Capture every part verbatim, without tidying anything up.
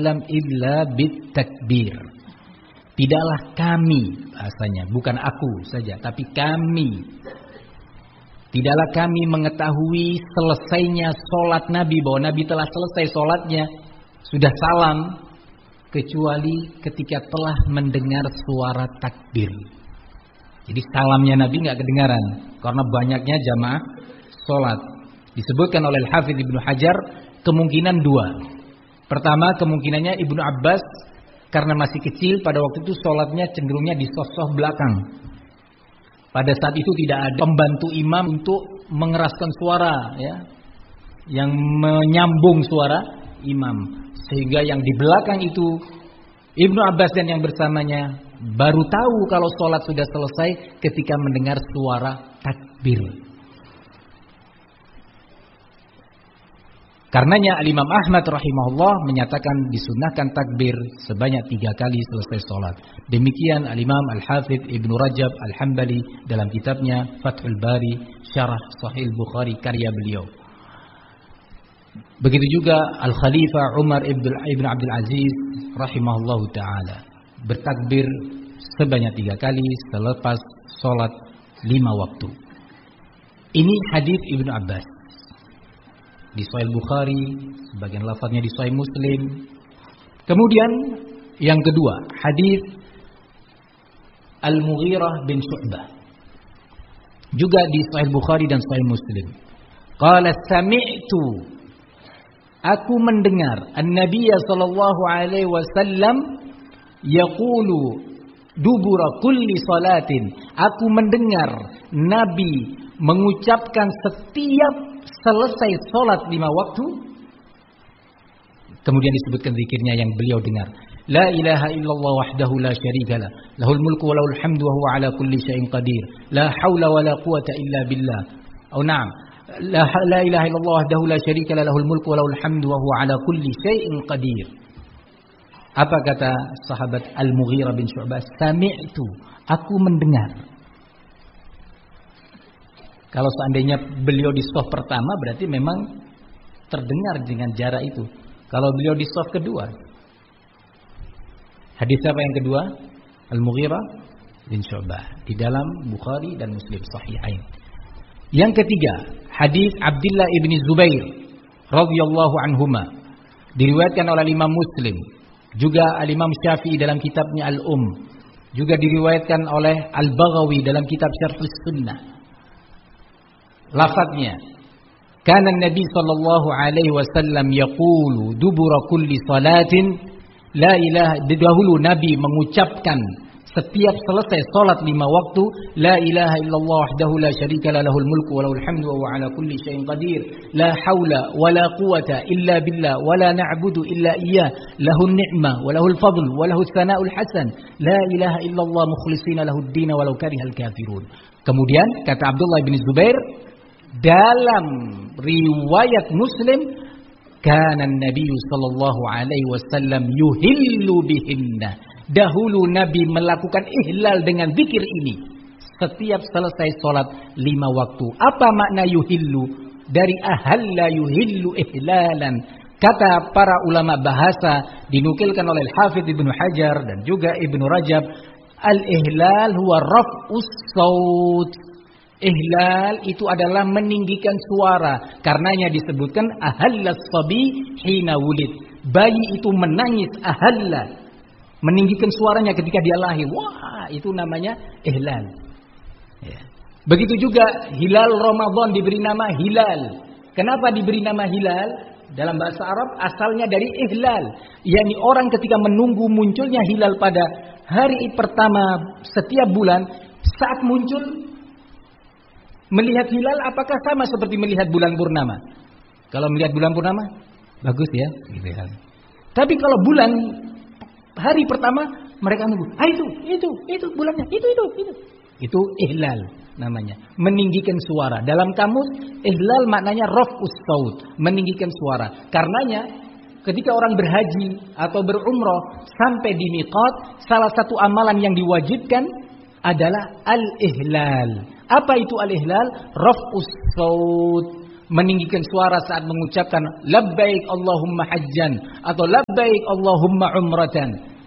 illa bitakbir. Tidaklah kami, bahasanya bukan aku saja, tapi kami. Tidaklah kami mengetahui selesainya sholat Nabi, bahwa Nabi telah selesai sholatnya, sudah salam, kecuali ketika telah mendengar suara takbir. Jadi salamnya Nabi nggak kedengaran karena banyaknya jamaah sholat. Disebutkan oleh Al-Hafidz Ibnu Hajar kemungkinan dua. Pertama, kemungkinannya Ibnu Abbas karena masih kecil pada waktu itu sholatnya cenderungnya di saf-saf belakang. Pada saat itu tidak ada pembantu imam untuk mengeraskan suara, ya, yang menyambung suara imam, sehingga yang di belakang itu Ibnu Abbas dan yang bersamanya baru tahu kalau sholat sudah selesai ketika mendengar suara takbir. Karenanya Al-Imam Ahmad rahimahullah menyatakan disunahkan takbir sebanyak tiga kali selesai sholat. Demikian Al-Imam Al-Hafidz Ibnu Rajab Al-Hambali dalam kitabnya Fathul Bari Syarah Sahih Bukhari karya beliau. Begitu juga Al-Khalifah Umar Ibn Abdul Aziz rahimahullahu ta'ala bertakbir sebanyak tiga kali selepas sholat lima waktu. Ini hadis Ibnu Abbas. Di Sahih Bukhari, sebagian lafaznya di Sahih Muslim. Kemudian yang kedua, hadis Al-Mughirah bin Syu'bah, juga di Sahih Bukhari dan Sahih Muslim. Qala sami'tu, aku mendengar An-Nabiy sallallahu alaihi wasallam yaqulu dubura kulli salatin. Aku mendengar Nabi mengucapkan setiap selesai sholat lima waktu. Kemudian disebutkan zikirnya yang beliau dengar. La ilaha illallah wahdahu la syarika lah, lahul mulku wa lahul hamdu wa huwa ala kulli syai'in qadir. La haula wa la quwata illa billah. Oh na'am. La, la ilaha illallah wahdahu la syarika lah, lahul mulku wa lahul hamdu wa huwa ala kulli syai'in qadir. Apa kata sahabat Al-Mughirah bin Syu'bah? Sami'tu, aku mendengar. Kalau seandainya beliau di shaf pertama berarti memang terdengar dengan jarak itu. Kalau beliau di shaf kedua. Hadis apa yang kedua? Al-Mughirah bin Syu'bah di dalam Bukhari dan Muslim Sahihain. Yang ketiga, hadis Abdullah ibni Zubair radhiyallahu anhuma diriwayatkan oleh Imam Muslim, juga Al-Imam Syafi'i dalam kitabnya Al-Um, juga diriwayatkan oleh Al-Baghawi dalam kitab Syarhus Sunnah. Lafadznya, kana Nabi sallallahu alaihi wasallam yaqulu dubura kulli salatin la ilaha, dahulu Nabi mengucapkan setiap selesai salat lima waktu, la ilaha illallah wahdahu la syarika lah, lahul mulku wa lahul hamdu wa huwa ala kulli syai'in qadir, la haula wa la quwata illa billah wa la na'budu illa iyyah, lahun ni'mah wa lahul fadl wa lahus tsana'ul hasan, la ilaha illallah mukhlishina lahud din walau karihal kafirun. Kemudian kata Abdullah bin Zubair dalam riwayat Muslim, kana Nabi sallallahu alaihi wasallam yuhillu bihinna. Dahulu Nabi melakukan ihlal dengan zikir ini setiap selesai sholat lima waktu. Apa makna yuhillu? Dari ahalla yuhillu ihlalan. Kata para ulama bahasa dinukilkan oleh Al-Hafidz Ibnu Hajar dan juga Ibnu Rajab, al-ihlal huwa raf'us saut. Ihlal itu adalah meninggikan suara. Karenanya disebutkan ahallas sabi hina wulid. Bayi itu menangis ahalla, meninggikan suaranya ketika dia lahir. Wah, itu namanya ihlal. Ya. Begitu juga hilal Ramadan diberi nama hilal. Kenapa diberi nama hilal? Dalam bahasa Arab asalnya dari ihlal, yakni orang ketika menunggu munculnya hilal pada hari pertama setiap bulan, saat muncul melihat hilal apakah sama seperti melihat bulan purnama? Kalau melihat bulan purnama, bagus ya, gitu ya. Tapi kalau bulan hari pertama mereka nunggu, ah itu, itu, itu bulannya, itu, itu, itu, itu ihlal namanya, meninggikan suara. Dalam kamus ihlal maknanya raf'us saut, meninggikan suara. Karenanya ketika orang berhaji atau berumrah sampai di miqat, salah satu amalan yang diwajibkan adalah al-ihlal. Apa itu al-ihlal? Raf'us saut, meninggikan suara saat mengucapkan labbaik Allahumma hajjan atau labbaik Allahumma umratan.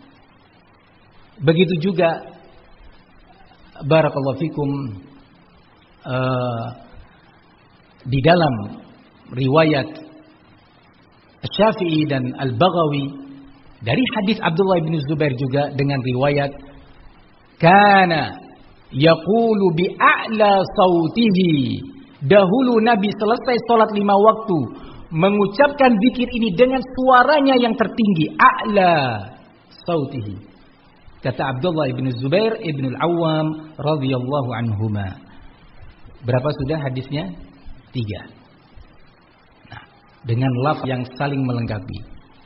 Begitu juga barakallahu fikum uh, di dalam riwayat Syafi'i dan Al-Baghawi dari hadis Abdullah bin Zubair juga dengan riwayat kana yaqulu bi a'la sautihi. Dahulu Nabi selesai salat lima waktu mengucapkan zikir ini dengan suaranya yang tertinggi, a'la sautihi. Kata Abdullah bin Zubair ibn al-Awwam radhiyallahu anhuma. Berapa sudah hadisnya? Tiga. Nah, dengan lafaz yang saling melengkapi.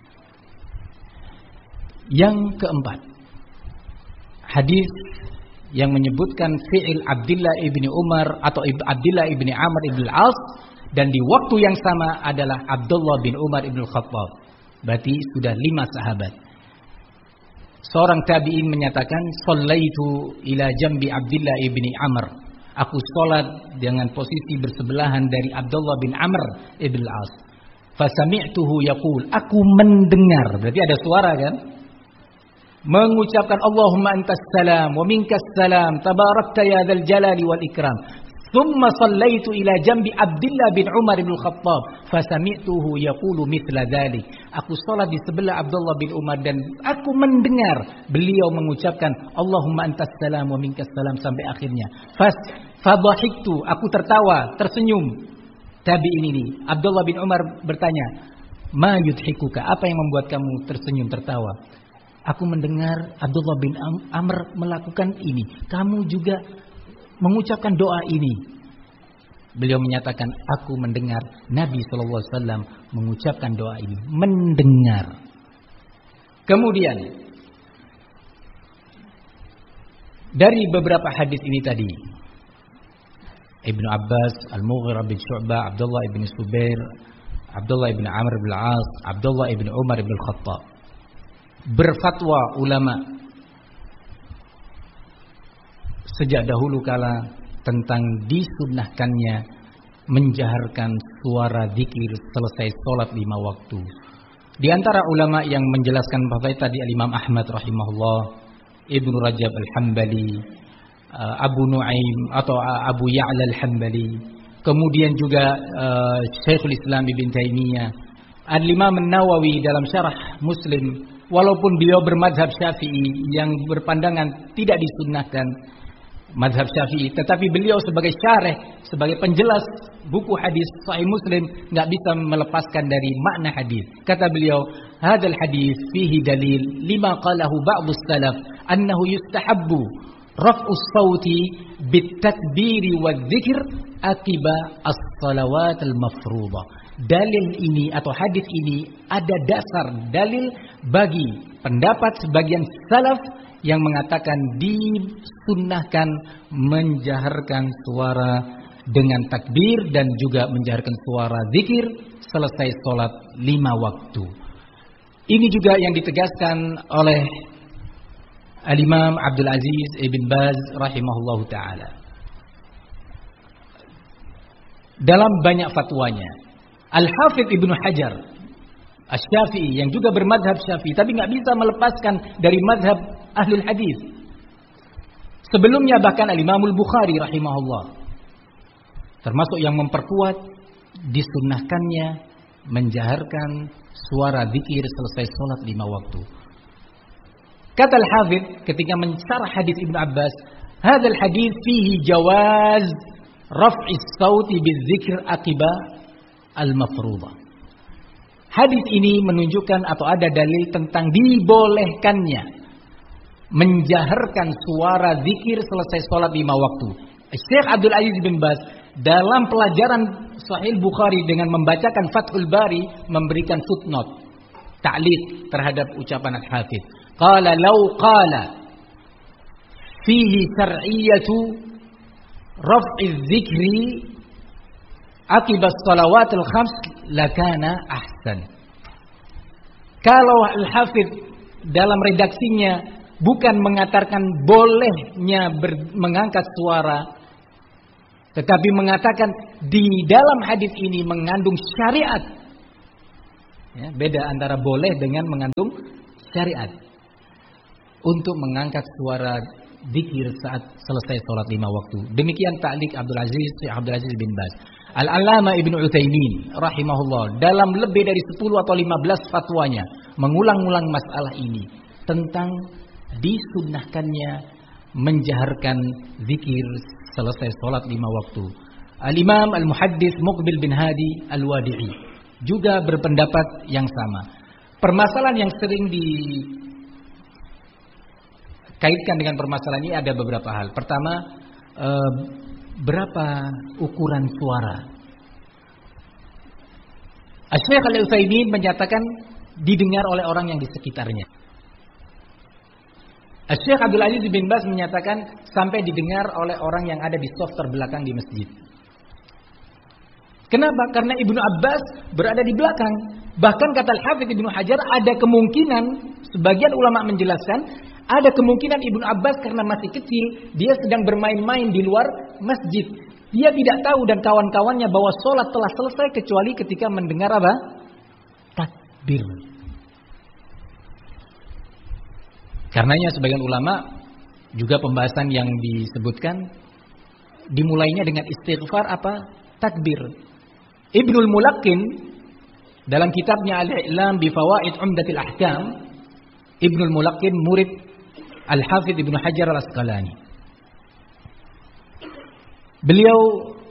Yang keempat, hadis yang menyebutkan fi'il Abdullah ibni Umar atau Abdullah ibni Amr ibn al-As dan di waktu yang sama adalah Abdullah bin Umar ibn al-Khattab. Berarti sudah lima sahabat. Seorang tabi'in menyatakan shallaitu ila jambi Abdullah ibni Amr. Aku salat dengan posisi bersebelahan dari Abdullah bin Amr ibn al-As. Fasami'tuhu yaqul, aku mendengar. Berarti ada suara kan? Mengucapkan Allahumma antas salam wa minkas salam tabarakta ya dzal jalali wal ikram. Thumma sallaitu ila jambi Abdullah bin Umar bin Khattab fasami'tuhu yaqulu mithla dzalik. Aku salat di sebelah Abdullah bin Umar dan aku mendengar beliau mengucapkan Allahumma antas salam wa minkas salam sampai akhirnya. Fas fadhahiktu, aku tertawa, tersenyum. Tabi'in ini Abdullah bin Umar bertanya, "Ma yudhikuka? Apa yang membuat kamu tersenyum tertawa?" Aku mendengar Abdullah bin Amr melakukan ini. Kamu juga mengucapkan doa ini. Beliau menyatakan, aku mendengar Nabi shallallahu alaihi wasallam mengucapkan doa ini. Mendengar. Kemudian dari beberapa hadis ini tadi, Ibnu Abbas, Al-Mughirah bin Syu'bah, Abdullah bin Zubair, Abdullah bin Amr bin Al-As, Abdullah bin Umar bin Khattab. Berfatwa ulama sejak dahulu kala tentang disunnahkannya menjaharkan suara zikir selesai sholat lima waktu. Di antara ulama yang menjelaskan bahwa tadi Imam Ahmad rahimahullah, Ibnu Rajab Al-Hambali, Abu Nuaim atau Abu Ya'la Al-Hambali, kemudian juga uh, Syekhul Islam Ibn Taimiyah, Al-Imam An-Nawawi dalam syarah Muslim, walaupun beliau bermadhab Syafi'i yang berpandangan tidak disunnahkan madhab Syafi'i, tetapi beliau sebagai syarih, sebagai penjelas buku hadis Sahih Muslim, nggak bisa melepaskan dari makna hadis. Kata beliau, hadal hadis fihi dalil lima qalahu ba'dus salaf annahu yustahabbu raf'us sauti bitakbiri wadzikr akiba as-salawat al-mafruḍah. Dalil ini atau hadis ini ada dasar dalil bagi pendapat sebagian salaf yang mengatakan disunnahkan menjaharkan suara dengan takbir dan juga menjaharkan suara zikir selesai sholat lima waktu. Ini juga yang ditegaskan oleh Al-Imam Abdul Aziz Ibn Baz rahimahullahu ta'ala dalam banyak fatwanya. Al-Hafidh Ibnu Hajar Asy-Syafi'i yang juga bermadhab Syafi'i, tapi nggak bisa melepaskan dari madhab ahlul hadis. Sebelumnya bahkan Al-Imamul Bukhari rahimahullah termasuk yang memperkuat disunnahkannya menjaharkan suara zikir selesai sholat lima waktu. Kata Al-Hafidh ketika mensyarah hadis Ibnu Abbas, hadzal hadis fihi jawaz raf'is sauti bidzikr akiba al-mafruḍah. Hadis ini menunjukkan atau ada dalil tentang dibolehkannya menjaharkan suara zikir selesai sholat lima waktu. Syekh Abdul Aziz bin Baz dalam pelajaran Sahih Bukhari dengan membacakan Fathul Bari memberikan footnote, ta'liq terhadap ucapan Al-Hafidh. Qala law qala fihi syar'iyyatu raf'iz dzikri akibas salawatul khams lakana ahsan. Kalau Al-Hafidh dalam redaksinya bukan mengatakan bolehnya ber, mengangkat suara, tetapi mengatakan di dalam hadis ini mengandung syariat. Ya, beda antara boleh dengan mengandung syariat. Untuk mengangkat suara zikir saat selesai sholat lima waktu. Demikian ta'liq Abdul Aziz Abdul Aziz bin Baz. Al-Allamah Ibnu Utsaimin rahimahullah dalam lebih dari sepuluh atau lima belas fatwanya mengulang-ulang masalah ini tentang disunnahkannya menjaharkan zikir selesai sholat lima waktu. Al-Imam Al-Muhaddits Muqbil bin Hadi Al-Wadi'i juga berpendapat yang sama. Permasalahan yang sering dikaitkan dengan permasalahan ini ada beberapa hal. Pertama, eh, berapa ukuran suara? Asy-Syaikh Al-Utsaimin menyatakan didengar oleh orang yang di sekitarnya. Asy-Syaikh Abdul Aziz bin Baz menyatakan sampai didengar oleh orang yang ada di saf terbelakang di masjid. Kenapa? Karena Ibnu Abbas berada di belakang. Bahkan kata Al-Hafidz Ibnu Hajar ada kemungkinan, sebagian ulama menjelaskan, ada kemungkinan Ibnu Abbas karena masih kecil, dia sedang bermain-main di luar masjid. Dia tidak tahu dan kawan-kawannya bahwa sholat telah selesai kecuali ketika mendengar apa? Takbir. Karenanya sebagian ulama juga pembahasan yang disebutkan dimulainya dengan istighfar apa? Takbir. Ibnul Mulaqqin dalam kitabnya Al-I'lam bi Fawaid Umdatil Ahkam, Ibnul Mulaqqin murid Al-Hafidz Ibnu Hajar Al-Asqalani. Beliau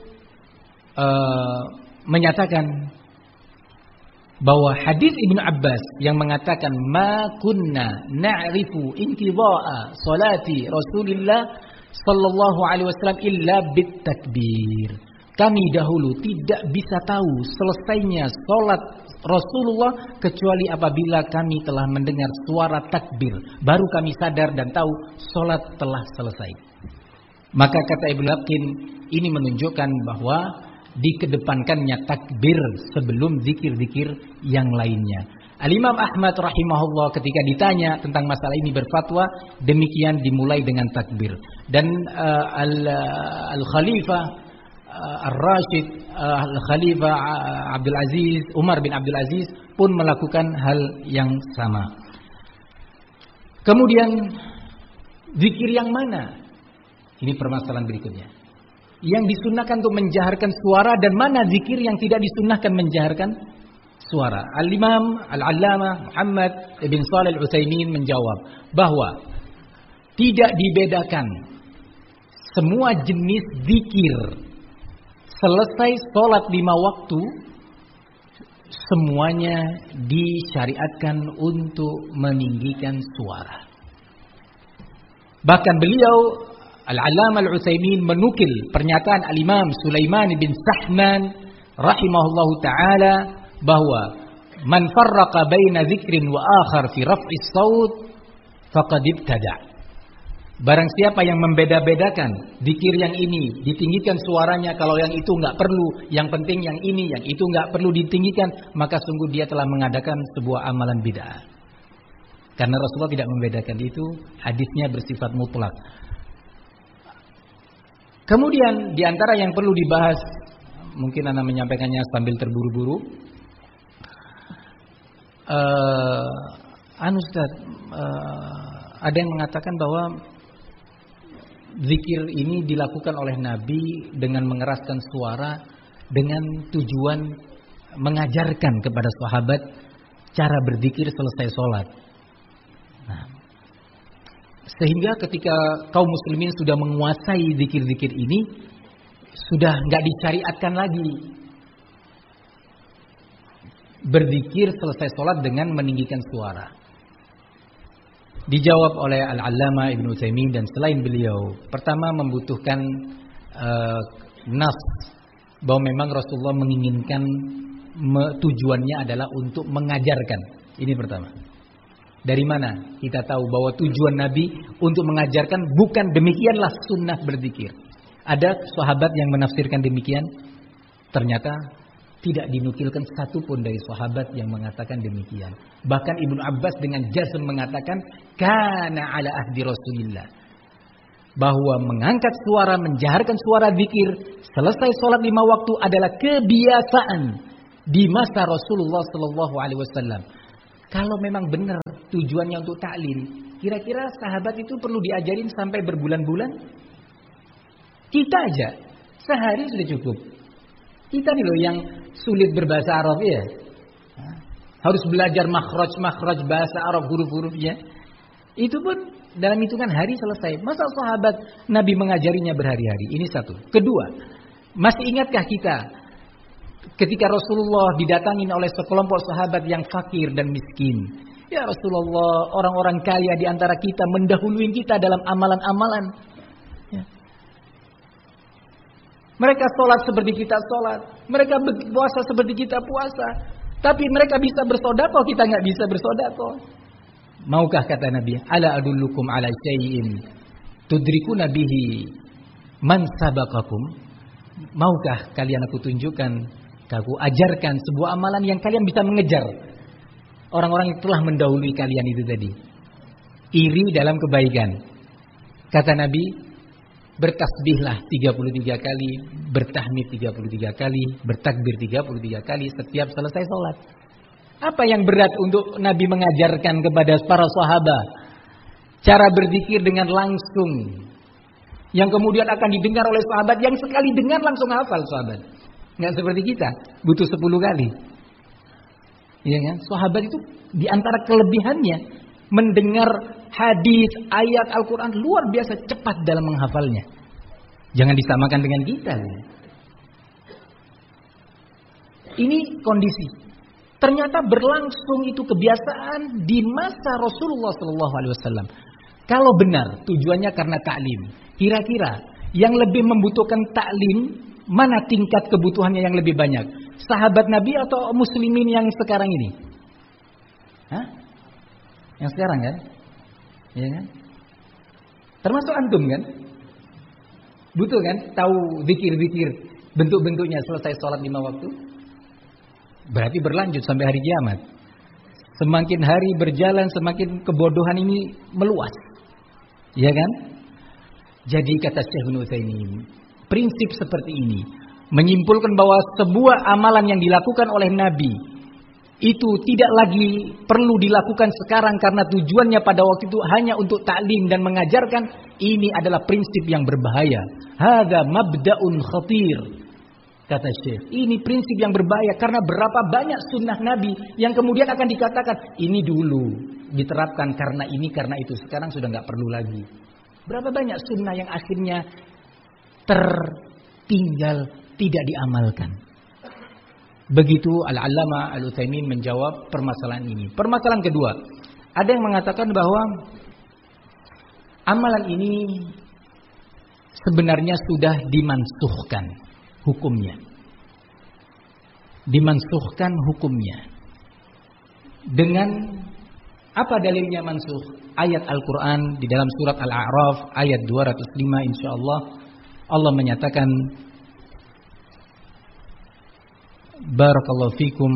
uh, menyatakan bahwa hadis Ibnu Abbas yang mengatakan ma kunna na'rifu intidha'a salati Rasulillah sallallahu alaihi wasallam illa bit takbir. Kami dahulu tidak bisa tahu selesainya salat Rasulullah kecuali apabila kami telah mendengar suara takbir, baru kami sadar dan tahu salat telah selesai. Maka kata Ibnu Mulaqqin, ini menunjukkan bahwa dikedepankannya takbir sebelum zikir-zikir yang lainnya. Al-Imam Ahmad rahimahullah ketika ditanya tentang masalah ini berfatwa demikian, dimulai dengan takbir. Dan uh, Al-Khalifah Ar-Rasyid Al-Khalifah Abdul Aziz Umar bin Abdul Aziz pun melakukan hal yang sama. Kemudian zikir yang mana? Ini permasalahan berikutnya. Yang disunnahkan untuk menjaharkan suara dan mana zikir yang tidak disunnahkan menjaharkan suara. Al-Imam Al-Allamah Muhammad bin Shalih Al-Utsaimin menjawab bahwa tidak dibedakan semua jenis zikir selesai sholat lima waktu semuanya disyariatkan untuk meninggikan suara. Bahkan beliau Al-Allamah Al-Utsaimin menukil pernyataan Al-Imam Sulaiman bin Sahman rahimahullahu taala bahwa man farraqa baina dzikrin wa akhar fi raf'is shaut faqad ibtada'. Barang siapa yang membeda-bedakan zikir yang ini ditinggikan suaranya, kalau yang itu enggak perlu, yang penting yang ini, yang itu enggak perlu ditinggikan, maka sungguh dia telah mengadakan sebuah amalan bid'ah. Karena Rasulullah tidak membedakan itu, hadisnya bersifat mutlak. Kemudian di antara yang perlu dibahas, mungkin Anda menyampaikannya sambil terburu-buru. Uh, anu Ustaz, uh, ada yang mengatakan bahwa zikir ini dilakukan oleh Nabi dengan mengeraskan suara dengan tujuan mengajarkan kepada sahabat cara berzikir selesai sholat. Nah, sehingga ketika kaum muslimin sudah menguasai zikir-zikir ini, sudah nggak disyariatkan lagi berzikir selesai sholat dengan meninggikan suara. Dijawab oleh Al-Allamah Ibnu Utsaimin dan selain beliau, pertama membutuhkan uh, nas bahwa memang Rasulullah menginginkan me, tujuannya adalah untuk mengajarkan. Ini pertama. Dari mana kita tahu bahwa tujuan Nabi untuk mengajarkan? Bukan demikianlah sunnah berzikir. Ada sahabat yang menafsirkan demikian, ternyata tidak dinukilkan satu pun dari sahabat yang mengatakan demikian. Bahkan Ibnu Abbas dengan jazm mengatakan kana ala ahdi Rasulillah. bahwa mengangkat suara, menjaharkan suara zikir selesai sholat lima waktu adalah kebiasaan di masa Rasulullah Sallallahu Alaihi Wasallam. Kalau memang benar tujuannya untuk taklim, kira-kira sahabat itu perlu diajarin sampai berbulan-bulan? Kita aja sehari sudah cukup. Kita nih loh yang sulit berbahasa Arab ya, harus belajar makhraj-makhraj bahasa Arab, huruf-hurufnya. Itu pun dalam hitungan hari selesai. Masa sahabat Nabi mengajarinya berhari-hari? Ini satu. Kedua, masih ingatkah kita ketika Rasulullah didatangin oleh sekelompok sahabat yang fakir dan miskin? Ya Rasulullah, orang-orang kaya di antara kita mendahului kita dalam amalan-amalan. Ya. Mereka sholat seperti kita sholat, mereka puasa seperti kita puasa, tapi mereka bisa bersedekah, kita nggak bisa bersedekah. Maukah, kata Nabi, ala adullukum ala syai'in tudrikuna bihi man sabaqakum? Maukah kalian aku tunjukkan, aku ajarkan sebuah amalan yang kalian bisa mengejar orang-orang yang telah mendahului kalian itu tadi. Iri dalam kebaikan. Kata Nabi, bertasbihlah tiga puluh tiga kali, bertahmid tiga puluh tiga kali, bertakbir tiga puluh tiga kali setiap selesai sholat. Apa yang berat untuk Nabi mengajarkan kepada para sahabat? Cara berzikir dengan langsung, yang kemudian akan didengar oleh sahabat, yang sekali dengar langsung hafal sahabat. Nggak seperti kita, butuh sepuluh kali. Iya kan? Sahabat itu diantara kelebihannya mendengar hadis, ayat Al-Quran luar biasa cepat dalam menghafalnya. Jangan disamakan dengan kita. Ini kondisi. Ternyata berlangsung itu kebiasaan di masa Rasulullah Sallallahu Alaihi Wasallam. Kalau benar tujuannya karena taklim, kira-kira yang lebih membutuhkan taklim, mana tingkat kebutuhannya yang lebih banyak? Sahabat Nabi atau muslimin yang sekarang ini? Hah? Yang sekarang kan? Iya kan? Termasuk antum kan? Butuh kan? Tahu zikir-zikir bentuk-bentuknya selesai sholat lima waktu? Berarti berlanjut sampai hari kiamat. Semakin hari berjalan, semakin kebodohan ini meluas. Iya kan? Jadi kata Syekh Ibnu Utsaimin, prinsip seperti ini menyimpulkan bahwa sebuah amalan yang dilakukan oleh Nabi itu tidak lagi perlu dilakukan sekarang karena tujuannya pada waktu itu hanya untuk taklim dan mengajarkan. Ini adalah prinsip yang berbahaya. Hadza mabda'un khatir. Kata Syekh, ini prinsip yang berbahaya karena berapa banyak sunnah Nabi yang kemudian akan dikatakan ini dulu diterapkan karena ini karena itu, sekarang sudah nggak perlu lagi. Berapa banyak sunnah yang akhirnya tertinggal, tidak diamalkan. Begitu Al-Allamah Al-Utsaimin menjawab permasalahan ini. Permasalahan kedua, ada yang mengatakan bahwa amalan ini sebenarnya sudah dimansuhkan hukumnya. Dimansuhkan hukumnya. Dengan apa dalilnya mansuh? Ayat Al-Quran di dalam surat Al-A'raf ayat dua ratus lima, insyaallah Allah menyatakan, barakallahu fikum.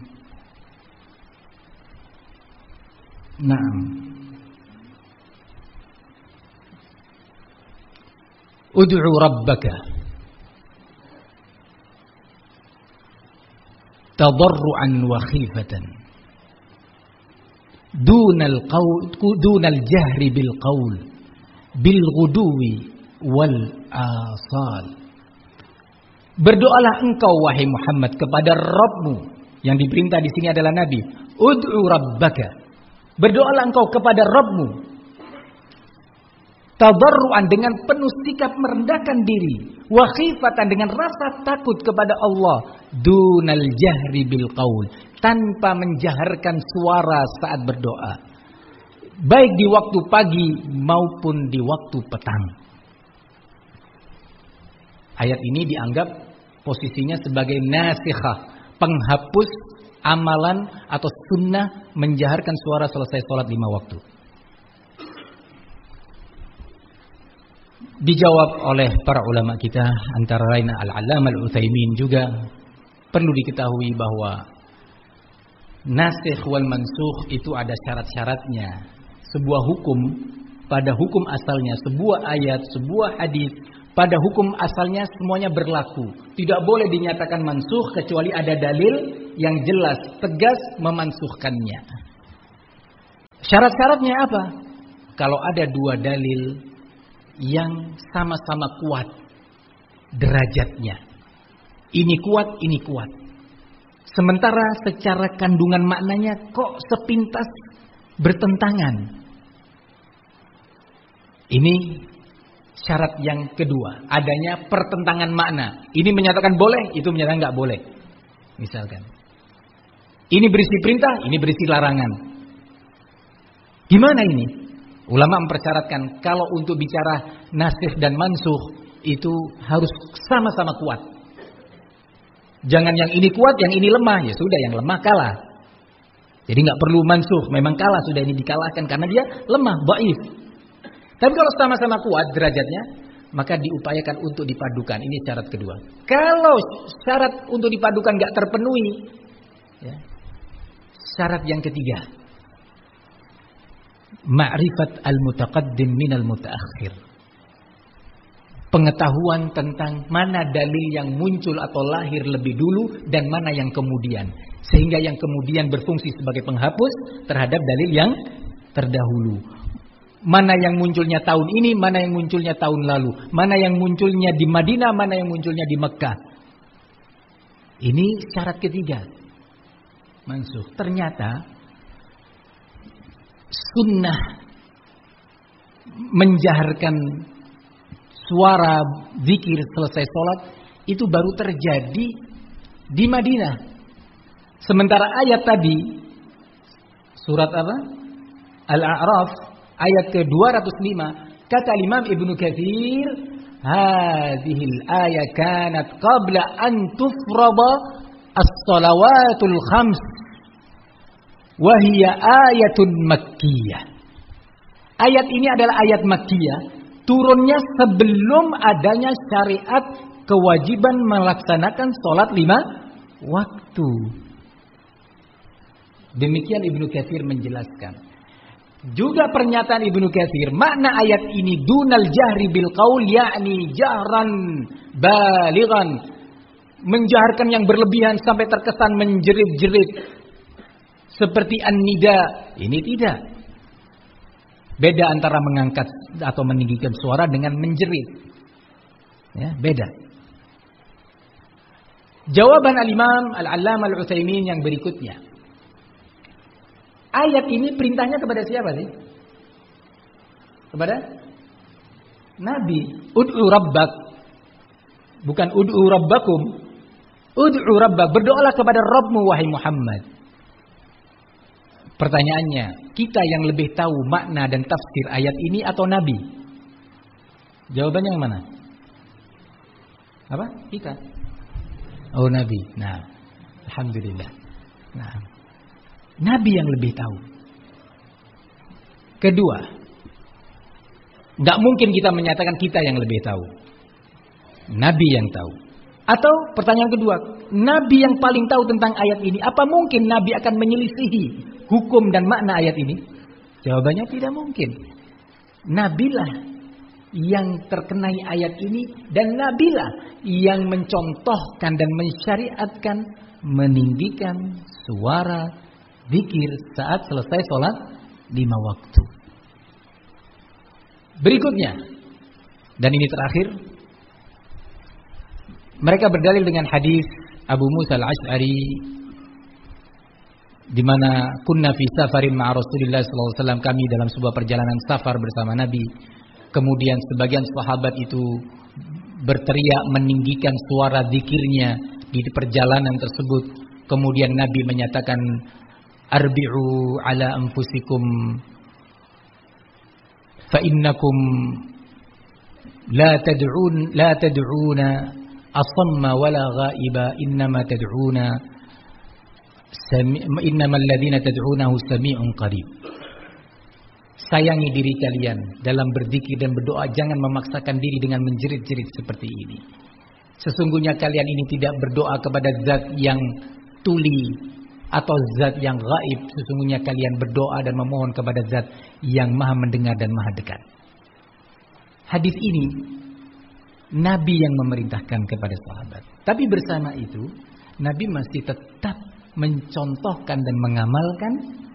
Naam. Ud'u rabbaka tadarruan wa khifatan dunal qaul dunal jahri bil qaul bil ghuduwi wal asal. Berdoalah engkau wahai Muhammad kepada Rabbmu, yang diperintah di sini adalah Nabi. Ud'u rabbaka, berdoalah engkau kepada Rabbmu tadarruan, dengan penuh sikap merendahkan diri, wa khifatan, dengan rasa takut kepada Allah, dunal jahri bil qaul, tanpa menjaharkan suara saat berdoa, baik di waktu pagi maupun di waktu petang. Ayat ini dianggap posisinya sebagai nasikhah, penghapus amalan atau sunnah menjaharkan suara selesai sholat lima waktu. Dijawab oleh para ulama kita, antara lain Al-Allamah Al-Utsaimin juga, perlu diketahui bahwa nasikh wal mansukh itu ada syarat-syaratnya. Sebuah hukum pada hukum asalnya, sebuah ayat, sebuah hadis, pada hukum asalnya semuanya berlaku. Tidak boleh dinyatakan mansukh kecuali ada dalil yang jelas, tegas memansukhkannya. Syarat-syaratnya apa? Kalau ada dua dalil yang sama-sama kuat derajatnya. Ini kuat, ini kuat. Sementara secara kandungan maknanya kok sepintas bertentangan. Ini syarat yang kedua, adanya pertentangan makna. Ini menyatakan boleh, itu menyatakan nggak boleh. Misalkan, ini berisi perintah, ini berisi larangan. Gimana ini? Ulama mempersyaratkan kalau untuk bicara nasikh dan mansukh itu harus sama-sama kuat. Jangan yang ini kuat, yang ini lemah. Ya sudah, yang lemah kalah. Jadi nggak perlu mansukh, memang kalah sudah, ini dikalahkan karena dia lemah, dhaif. Tapi kalau sama-sama kuat derajatnya, maka diupayakan untuk dipadukan. Ini syarat kedua. Kalau syarat untuk dipadukan nggak terpenuhi, ya, syarat yang ketiga, ma'rifat al-mutaqaddim minal mutaakhir. Pengetahuan tentang mana dalil yang muncul atau lahir lebih dulu dan mana yang kemudian. Sehingga yang kemudian berfungsi sebagai penghapus terhadap dalil yang terdahulu. Mana yang munculnya tahun ini, mana yang munculnya tahun lalu. Mana yang munculnya di Madinah, mana yang munculnya di Mekah. Ini syarat ketiga. Mansukh. Ternyata sunnah menjaharkan suara zikir selesai sholat itu baru terjadi di Madinah. Sementara ayat tadi, surat apa? Al-A'raf, ayat ke dua ratus lima, kata Imam Ibnu Katsir, hadhil ayat kanat qabla an tufrada as-salawatul khams wa hiya ayatun makkiyah. Ayat ini adalah ayat makkiyah, turunnya sebelum adanya syariat kewajiban melaksanakan sholat lima waktu. Demikian Ibnu Katsir menjelaskan. Juga pernyataan Ibnu Katsir, makna ayat ini dunal jahri bil qaul, yakni jahran balighan, menjaharkan yang berlebihan sampai terkesan menjerit-jerit seperti an-nida. Ini tidak. Beda antara mengangkat atau meninggikan suara dengan menjerit. Ya, beda. Jawaban al-Imam Al-Allamah Al-Utsaimin yang berikutnya. Ayat ini perintahnya kepada siapa sih? Kepada Nabi. Ud'u rabbak. Bukan ud'u rabbakum. Ud'u rabbak. Berdoalah kepada Rabbmu wahai Muhammad. Pertanyaannya, kita yang lebih tahu makna dan tafsir ayat ini atau Nabi? Jawabannya yang mana? Apa? Kita. Oh, Nabi. Nah, alhamdulillah. Nah, Nabi yang lebih tahu. Kedua, nggak mungkin kita menyatakan kita yang lebih tahu. Nabi yang tahu. Atau pertanyaan kedua, Nabi yang paling tahu tentang ayat ini, apa mungkin Nabi akan menyelisihi hukum dan makna ayat ini? Jawabannya tidak mungkin. Nabilah yang terkenai ayat ini, dan Nabilah yang mencontohkan dan mensyariatkan meninggikan suara zikir saat selesai sholat lima waktu. Berikutnya, dan ini terakhir, mereka berdalil dengan hadis Abu Musa Al-Asy'ari, di mana kunna fi safarin ma'a Rasulillah sallallahu alaihi wasallam, kami dalam sebuah perjalanan safar bersama Nabi. Kemudian sebagian sahabat itu berteriak meninggikan suara zikirnya di perjalanan tersebut. Kemudian Nabi menyatakan, arbi'u ala anfusikum fa innakum la tad'un la tad'una asamma wala ghaiba, innama tad'una innamal ladzina tad'unahu sami'un qarib. Sayangi diri kalian dalam berzikir dan berdoa, jangan memaksakan diri dengan menjerit-jerit seperti ini. Sesungguhnya kalian ini tidak berdoa kepada zat yang tuli atau zat yang gaib, sesungguhnya kalian berdoa dan memohon kepada zat yang maha mendengar dan maha dekat. Hadis ini Nabi yang memerintahkan kepada sahabat. Tapi bersama itu Nabi masih tetap mencontohkan dan mengamalkan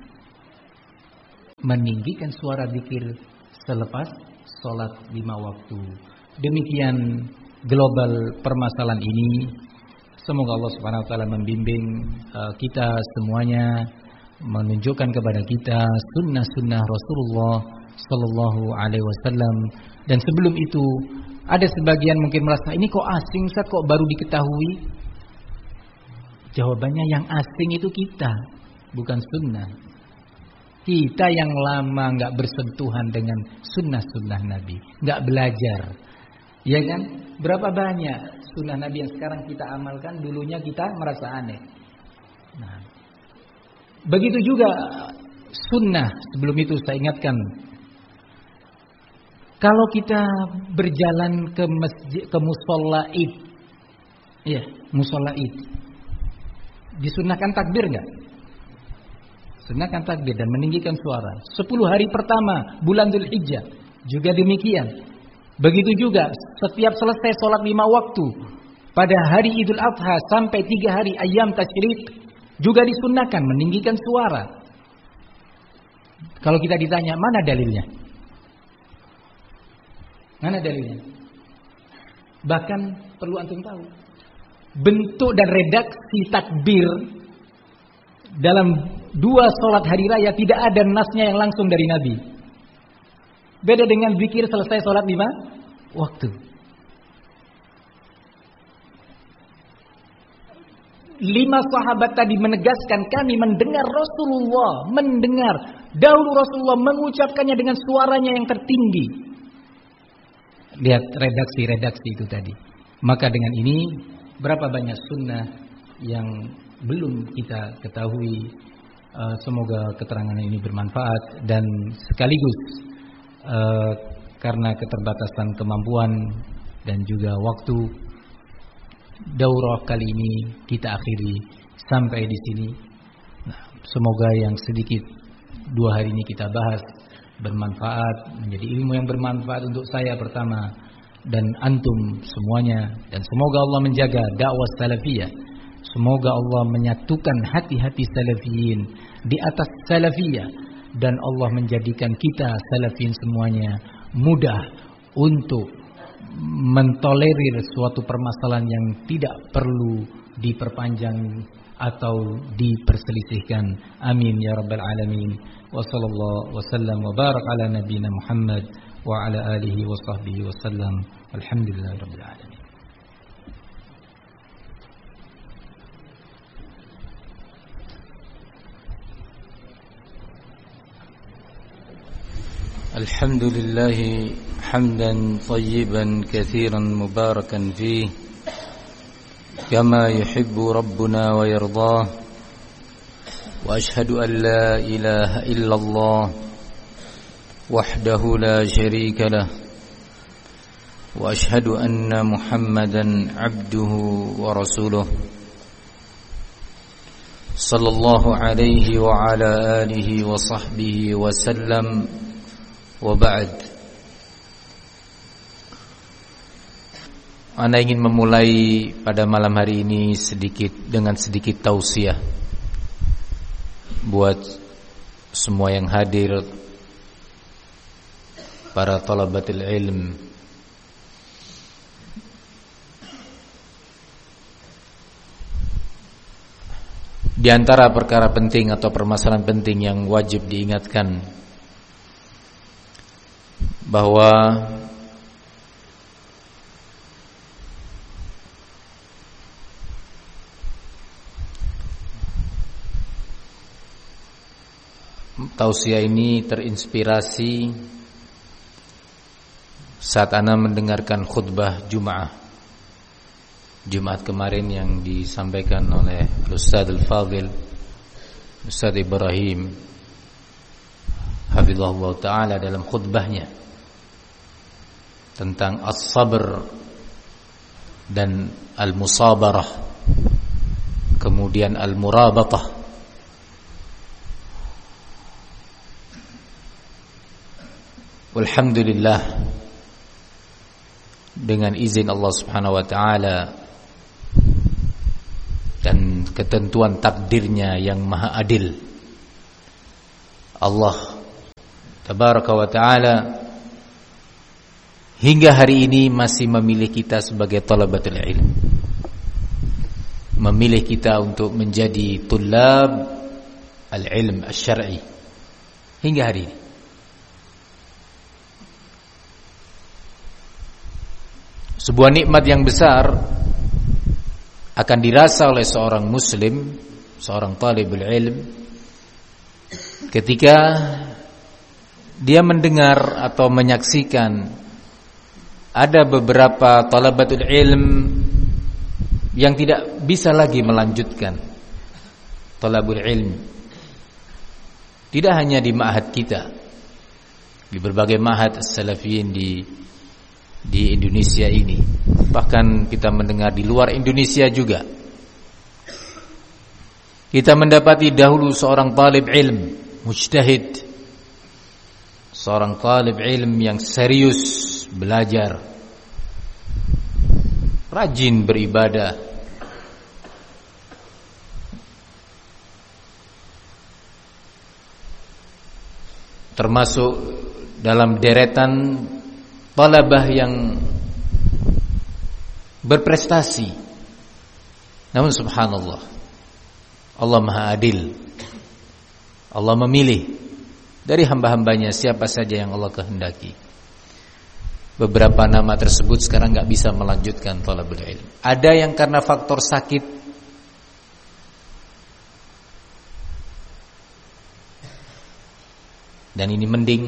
meninggikan suara zikir selepas sholat lima waktu. Demikian global permasalahan ini. Semoga Allah Subhanahu wa taala membimbing uh, kita semuanya, menunjukkan kepada kita sunnah-sunnah Rasulullah sallallahu alaihi wasallam. Dan sebelum itu ada sebagian mungkin merasa ini kok asing, Ustaz, kok baru diketahui? Jawabannya yang asing itu kita, bukan sunnah. Kita yang lama nggak bersentuhan dengan sunnah-sunnah Nabi, nggak belajar, ya kan? Berapa banyak sunnah Nabi yang sekarang kita amalkan, dulunya kita merasa aneh. Nah, begitu juga sunnah. Sebelum itu saya ingatkan, kalau kita berjalan ke masjid, ke musholla Id, ya musholla Id, disunnahkan takbir nggak? Sunahkan takbir dan meninggikan suara. Sepuluh hari pertama bulan Dzulhijjah juga demikian. Begitu juga setiap selesai sholat lima waktu pada hari Idul Adha sampai tiga hari ayam tasyrik juga disunnahkan meninggikan suara. Kalau kita ditanya mana dalilnya? Mana dalilnya? Bahkan perlu antum tahu, bentuk dan redaksi takbir dalam dua sholat hari raya tidak ada nasnya yang langsung dari Nabi. Beda dengan zikir selesai sholat lima waktu. Lima sahabat tadi menegaskan, kami mendengar Rasulullah, mendengar dahulu Rasulullah mengucapkannya dengan suaranya yang tertinggi. Lihat redaksi-redaksi itu tadi. Maka dengan ini berapa banyak sunnah yang belum kita ketahui. Uh, semoga keterangan ini bermanfaat. Dan sekaligus uh, karena keterbatasan kemampuan dan juga waktu, daurah kali ini kita akhiri sampai di sini. Nah, semoga yang sedikit dua hari ini kita bahas bermanfaat, menjadi ilmu yang bermanfaat untuk saya pertama dan antum semuanya. Dan semoga Allah menjaga dakwah salafiyah. Semoga Allah menyatukan hati-hati salafiyin di atas salafiyah, dan Allah menjadikan kita salafiyin semuanya mudah untuk mentolerir suatu permasalahan yang tidak perlu diperpanjang atau diperselisihkan. Amin ya rabbal alamin. Wa sallallahu wasallam wa barak ala nabiyyina Muhammad wa ala alihi wa sahbihi wasallam. Alhamdulillahirabbil alamin. الحمد لله حمدا طيبا كثيرا مباركا فيه كما يحب ربنا ويرضاه وأشهد أن لا إله إلا الله وحده لا شريك له وأشهد أن محمدا عبده ورسوله صلى الله عليه وعلى آله وصحبه وسلم. Waba'd. Ana ingin memulai pada malam hari ini sedikit dengan sedikit tausiah buat semua yang hadir, para talabatul ilm. Di antara perkara penting atau permasalahan penting yang wajib diingatkan, bahwa tausiah ini terinspirasi saat ana mendengarkan khutbah Jumat Jumat kemarin yang disampaikan oleh Ustaz Al-Fadhil Ustaz Ibrahim hafizahullah ta'ala dalam khutbahnya tentang as-sabr dan al-musabarah, kemudian al-murabatah Alhamdulillah, dengan izin Allah Subhanahu wa taala dan ketentuan takdirnya yang maha adil, Allah Tabaraka wa taala hingga hari ini masih memilih kita sebagai talabatul ilm, memilih kita untuk menjadi tulab al-ilm asy-syar'i hingga hari ini. Sebuah nikmat yang besar akan dirasa oleh seorang muslim, seorang talibul ilm, ketika dia mendengar atau menyaksikan ada beberapa talabatul ilm yang tidak bisa lagi melanjutkan talabul ilm. Tidak hanya di ma'had kita, di berbagai ma'had as-salafiyin di di Indonesia ini, bahkan kita mendengar di luar Indonesia juga. Kita mendapati dahulu seorang talib ilm mujtahid, seorang talib ilm yang serius belajar, rajin beribadah, termasuk dalam deretan talabah yang berprestasi. Namun subhanallah, Allah Maha Adil. Allah memilih dari hamba-hambanya siapa saja yang Allah kehendaki. Beberapa nama tersebut sekarang gak bisa melanjutkan talabul ilm. Ada yang karena faktor sakit, dan ini mending,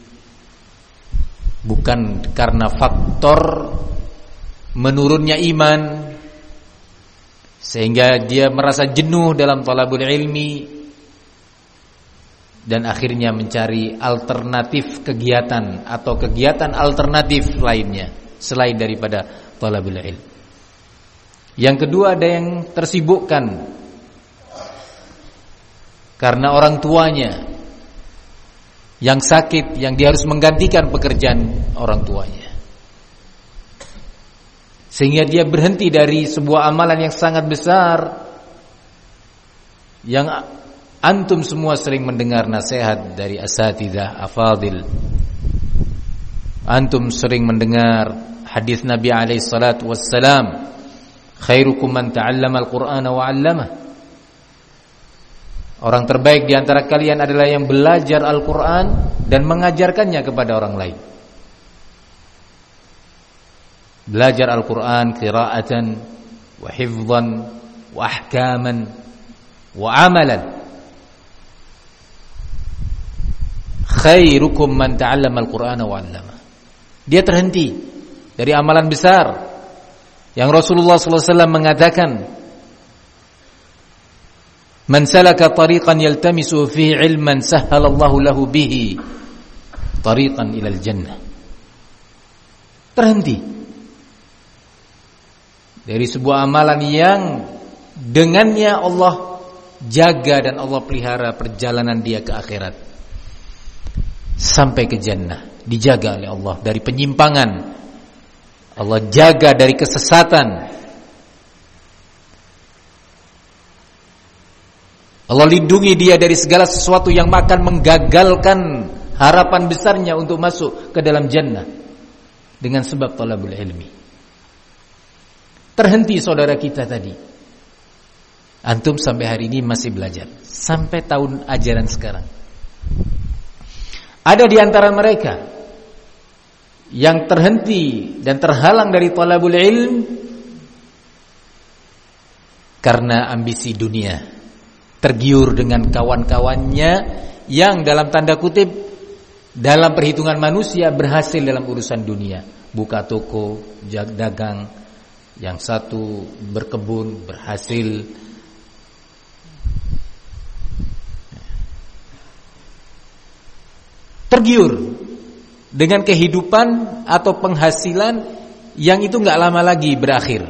bukan karena faktor menurunnya iman sehingga dia merasa jenuh dalam talabul ilmi dan akhirnya mencari alternatif kegiatan atau kegiatan alternatif lainnya selain daripada talabul ilmi. Yang kedua, ada yang tersibukkan karena orang tuanya yang sakit, yang dia harus menggantikan pekerjaan orang tuanya, sehingga dia berhenti dari sebuah amalan yang sangat besar, yang antum semua sering mendengar nasihat dari asatidzah afadil. Antum sering mendengar hadis Nabi alaihi salatu wassalam, khairukum man ta'allama al-Qur'ana wa 'allamah. Orang terbaik di antara kalian adalah yang belajar Al-Quran dan mengajarkannya kepada orang lain. Belajar Al-Quran qira'atan wa hifdhan wa ahkaman wa amalan. Khairukum man ta'allama Al-Qur'ana wa 'allama. Dia terhenti dari amalan besar yang Rasulullah sallallahu alaihi wasallam mengatakan, man salaka tariqan yaltamisu fihi ilman sahhalallahu lahu bihi tariqan ilal jannah. Terhenti dari sebuah amalan yang dengannya Allah jaga dan Allah pelihara perjalanan dia ke akhirat sampai ke jannah. Dijaga oleh Allah dari penyimpangan, Allah jaga dari kesesatan, Allah lindungi dia dari segala sesuatu yang akan menggagalkan harapan besarnya untuk masuk ke dalam jannah dengan sebab talabul ilmi. Terhenti saudara kita tadi. Antum sampai hari ini masih belajar, sampai tahun ajaran sekarang. Ada di antara mereka yang terhenti dan terhalang dari talabul ilm karena ambisi dunia, tergiur dengan kawan-kawannya yang dalam tanda kutip dalam perhitungan manusia berhasil dalam urusan dunia, buka toko, dagang, yang satu berkebun, berhasil. Tergiur dengan kehidupan atau penghasilan yang itu gak lama lagi berakhir.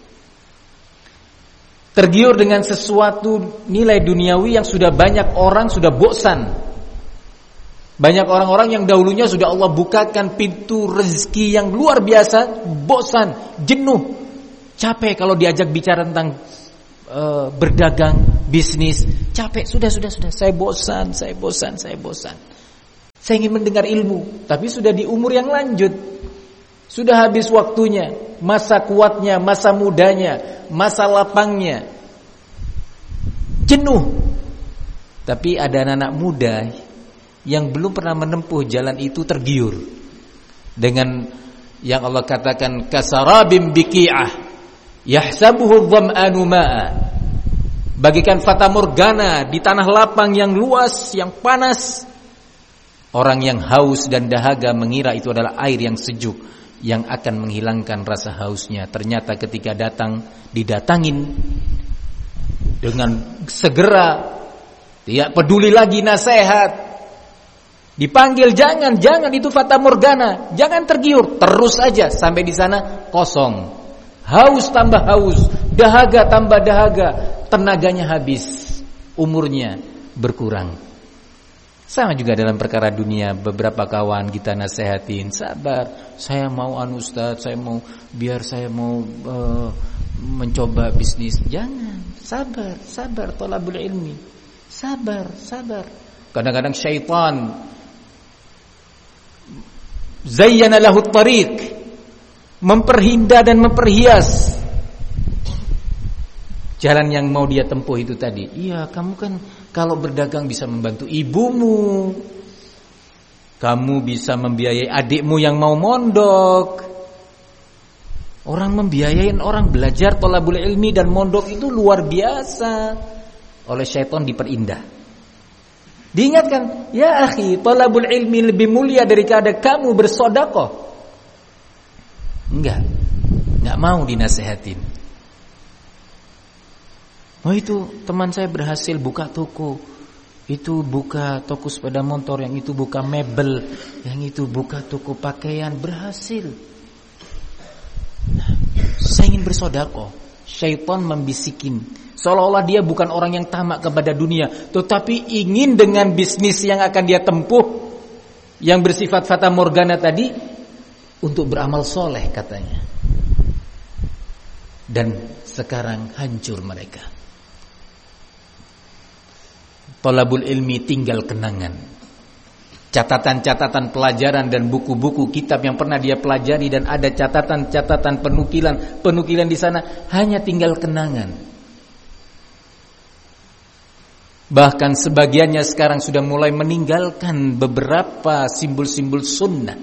Tergiur dengan sesuatu nilai duniawi yang sudah banyak orang sudah bosan Banyak orang-orang yang dahulunya sudah Allah bukakan pintu rezeki yang luar biasa, bosan, jenuh, capek kalau diajak bicara tentang uh, berdagang, bisnis, capek, sudah, sudah, sudah, saya bosan, saya bosan, saya bosan. Saya ingin mendengar ilmu, tapi sudah di umur yang lanjut. Sudah habis waktunya, masa kuatnya, masa mudanya, masa lapangnya. Jenuh. Tapi ada anak-anak muda yang belum pernah menempuh jalan itu tergiur dengan yang Allah katakan kasarabim biqi'ah yahsabuhu dham'anu ma'a. Bagikan fata morgana di tanah lapang yang luas, yang panas. Orang yang haus dan dahaga mengira itu adalah air yang sejuk yang akan menghilangkan rasa hausnya. Ternyata ketika datang, didatangin dengan segera, tidak peduli lagi nasihat, dipanggil, jangan, jangan, itu fata morgana, jangan tergiur, terus aja sampai di sana kosong, haus tambah haus, dahaga tambah dahaga, tenaganya habis, umurnya berkurang. Sama juga dalam perkara dunia, beberapa kawan kita nasihatin, sabar, saya mau anu Ustaz, saya mau biar saya mau uh, mencoba bisnis. Jangan, sabar, sabar, thalabul ilmi, sabar, sabar. Kadang-kadang syaitan zayyana lahu at-tariq, memperhinda dan memperhias jalan yang mau dia tempuh itu tadi. Iya, kamu kan kalau berdagang bisa membantu ibumu, kamu bisa membiayai adikmu yang mau mondok. Orang membiayain orang belajar thalabul ilmi dan mondok itu luar biasa. Oleh syaitan diperindah. Diingatkan, ya akhi, thalabul ilmi lebih mulia daripada kamu bersedekah. Enggak, enggak mau dinasehatin. Oh itu teman saya berhasil buka toko, itu buka toko sepeda motor, yang itu buka mebel, yang itu buka toko pakaian, berhasil. Nah, saya ingin bersedekah. Syaitan membisikin, seolah-olah dia bukan orang yang tamak kepada dunia, tetapi ingin dengan bisnis yang akan dia tempuh, yang bersifat fata morgana tadi, untuk beramal soleh katanya. Dan sekarang hancur mereka. Thalabul ilmi tinggal kenangan, catatan-catatan pelajaran dan buku-buku kitab yang pernah dia pelajari, dan ada catatan-catatan penukilan penukilan di sana, hanya tinggal kenangan. Bahkan sebagiannya sekarang sudah mulai meninggalkan beberapa simbol-simbol sunnah.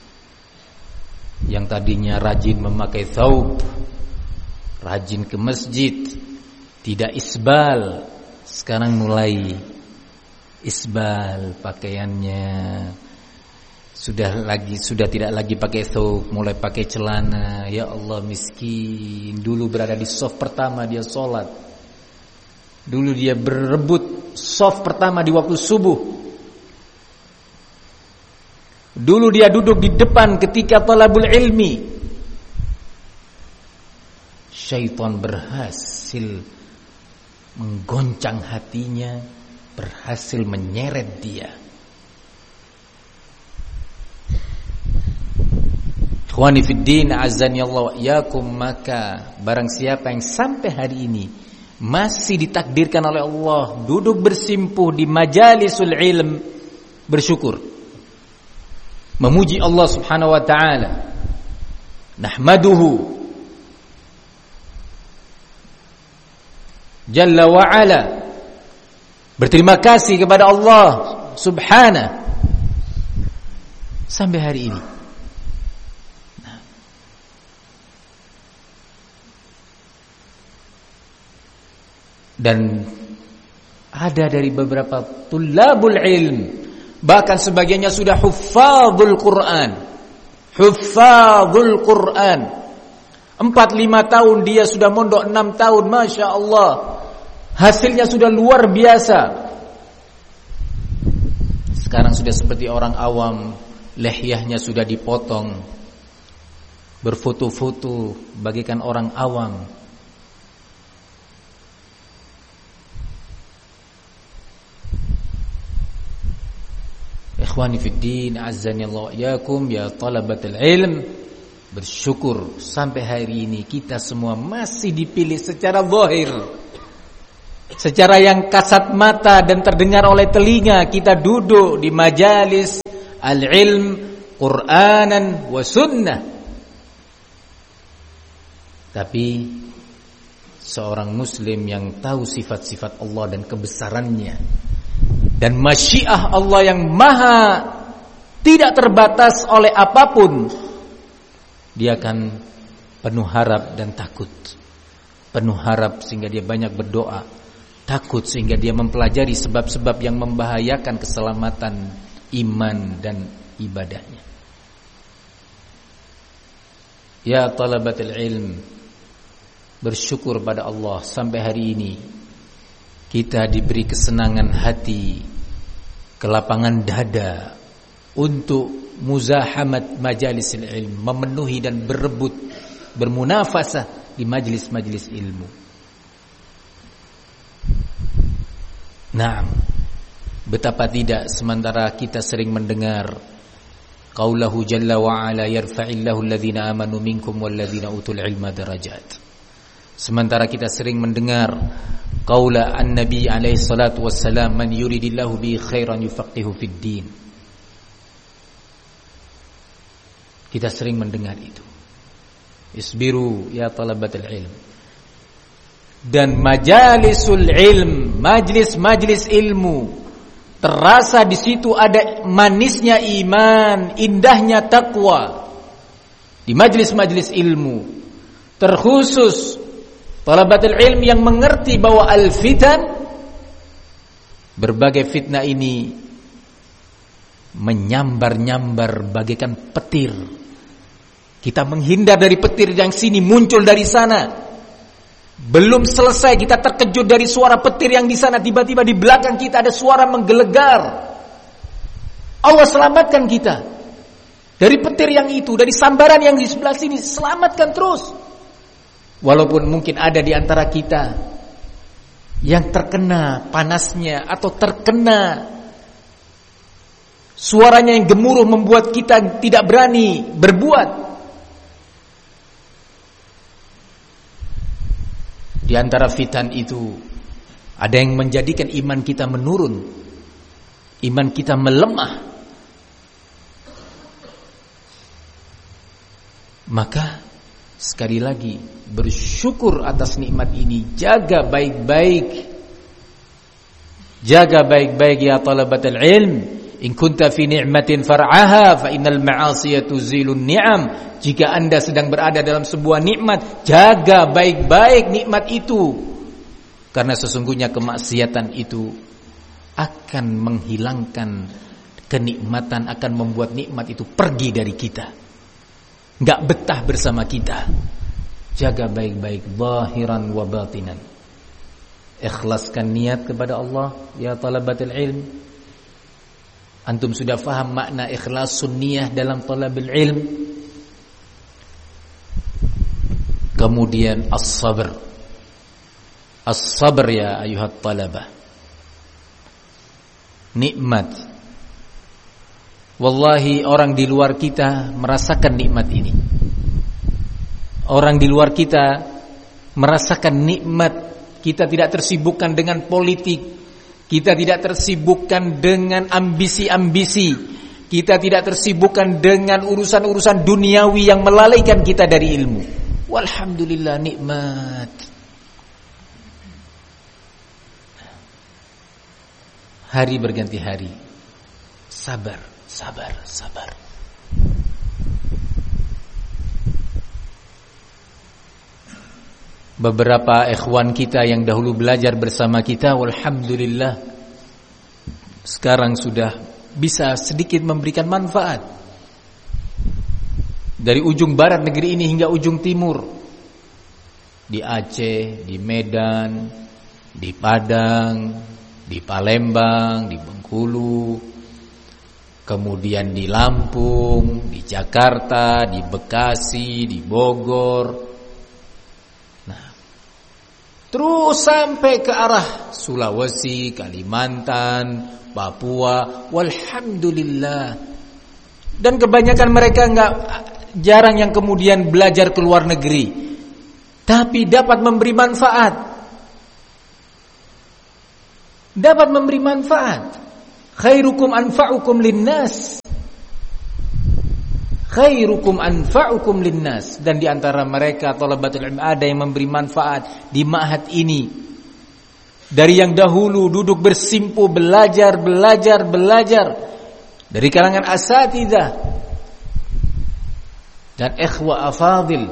Yang tadinya rajin memakai thawb, rajin ke masjid, tidak isbal, sekarang mulai isbal pakaiannya. Sudah lagi sudah tidak lagi pakai thawb, mulai pakai celana. Ya Allah, miskin. Dulu berada di shaf pertama dia sholat. Dulu dia berebut shaf pertama di waktu subuh. Dulu dia duduk di depan ketika thalabul ilmi. Syaitan berhasil menggoncang hatinya, berhasil menyeret dia. Ikhwani fiddin, azani Allah wa iyyakum, maka barang siapa yang sampai hari ini masih ditakdirkan oleh Allah duduk bersimpuh di majalisul ilm, bersyukur, memuji Allah Subhanahu wa taala, nahmaduhu Jalla wa ala, berterima kasih kepada Allah Subhanahu sampai hari ini. Nah. Dan ada dari beberapa tulabul ilm, bahkan sebagiannya sudah huffazul Quran. Huffazul Quran. Empat lima tahun dia sudah mondok, enam tahun, masya Allah, hasilnya sudah luar biasa. Sekarang sudah seperti orang awam, lehyahnya sudah dipotong, berfoto-foto bagikan orang awam. Ikhwani fid din, azzani Allah wa iyyakum ya talabatul ilm. Bersyukur sampai hari ini kita semua masih dipilih secara zahir, secara yang kasat mata dan terdengar oleh telinga. Kita duduk di majalis al-ilm Qur'anan wa sunnah. Tapi seorang muslim yang tahu sifat-sifat Allah dan kebesarannya dan masyiah Allah yang maha tidak terbatas oleh apapun, dia akan penuh harap dan takut. Penuh harap sehingga dia banyak berdoa, takut sehingga dia mempelajari sebab-sebab yang membahayakan keselamatan iman dan ibadahnya. Ya talabatul ilm, bersyukur pada Allah sampai hari ini kita diberi kesenangan hati, kelapangan dada untuk muzahamat majalisil ilm, memenuhi dan berebut, bermunafasah di majlis-majlis ilmu. Naam, betapa tidak sementara kita sering mendengar qaulahu jalla wa ala yarfa'illahu alladhina amanu minkum walladhina utul ilma darajat. Sementara kita sering mendengar qaula an-nabi alaihi salatu wassalam, man yuridillahu bi khairan yufaqihu fid din. Kita sering mendengar itu. Isbiru ya talabatul ilm. Dan majalisul ilm, majlis-majlis ilmu, terasa di situ ada manisnya iman, indahnya takwa. Di majlis-majlis ilmu, terkhusus talabatul ilm yang mengerti bahwa al-fitan, berbagai fitnah ini menyambar-nyambar bagaikan petir. Kita menghindar dari petir yang sini, muncul dari sana. Belum selesai kita terkejut dari suara petir yang di sana, tiba-tiba di belakang kita ada suara menggelegar. Allah selamatkan kita dari petir yang itu, dari sambaran yang di sebelah sini, selamatkan terus. Walaupun mungkin ada di antara kita yang terkena panasnya atau terkena suaranya yang gemuruh membuat kita tidak berani berbuat. Di antara fitan itu ada yang menjadikan iman kita menurun, iman kita melemah. Maka sekali lagi bersyukur atas nikmat ini, jaga baik-baik. Jaga baik-baik ya talabatul ilm. In kunta fi ni'matin far'aha fa innal ma'asiya tuzilun ni'am. Jika Anda sedang berada dalam sebuah nikmat, jaga baik-baik nikmat itu. Karena sesungguhnya kemaksiatan itu akan menghilangkan kenikmatan, akan membuat nikmat itu pergi dari kita, enggak betah bersama kita. Jaga baik-baik zahiran wa batinan. Ikhlaskan niat kepada Allah ya talabatul ilm. Antum sudah faham makna ikhlas sunniyah dalam talabul ilm. Kemudian as-sabr. As-sabr ya ayuhat talabah. Nikmat. Wallahi orang di luar kita merasakan nikmat ini. Orang di luar kita merasakan nikmat. Kita tidak tersibukkan dengan politik. Kita tidak tersibukkan dengan ambisi-ambisi. Kita tidak tersibukkan dengan urusan-urusan duniawi yang melalaikan kita dari ilmu. Walhamdulillah nikmat. Hari berganti hari. Sabar, sabar, sabar. Beberapa ikhwan kita yang dahulu belajar bersama kita, walhamdulillah sekarang sudah bisa sedikit memberikan manfaat. Dari ujung barat negeri ini hingga ujung timur, di Aceh, di Medan, di Padang, di Palembang, di Bengkulu, kemudian di Lampung, di Jakarta, di Bekasi, di Bogor. Terus sampai ke arah Sulawesi, Kalimantan, Papua, walhamdulillah. Dan kebanyakan mereka enggak, jarang yang kemudian belajar ke luar negeri, tapi dapat memberi manfaat. Dapat memberi manfaat. Khairukum anfa'ukum linnas. Khairukum anfa'ukum linnas. Dan di antara mereka thalabatul ilm ada yang memberi manfaat di ma'had ini. Dari yang dahulu duduk bersimpu belajar, belajar, belajar dari kalangan asatidzah dan ikhwa afadil.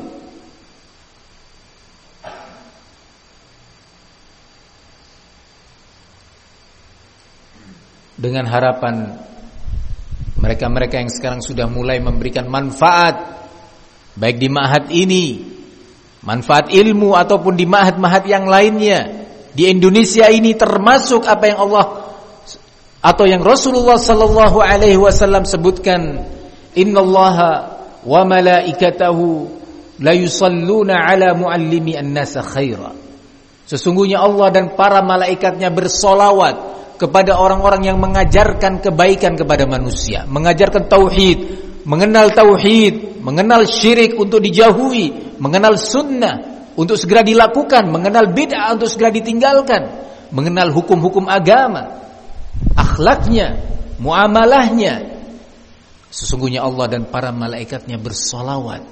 Dengan harapan mereka-mereka yang sekarang sudah mulai memberikan manfaat baik di ma'had ini, manfaat ilmu ataupun di ma'had-ma'had yang lainnya di Indonesia ini, termasuk apa yang Allah atau yang Rasulullah sallallahu alaihi wasallam sebutkan, innallaha wa malaikatahu la yusalluna ala muallimi an-nasa khaira. Sesungguhnya Allah dan para malaikatnya bersolawat kepada orang-orang yang mengajarkan kebaikan kepada manusia, mengajarkan tauhid, mengenal tauhid, mengenal syirik untuk dijauhi, mengenal sunnah untuk segera dilakukan, mengenal bid'ah untuk segera ditinggalkan, mengenal hukum-hukum agama, akhlaknya, muamalahnya. Sesungguhnya Allah dan para malaikatnya bersolawat.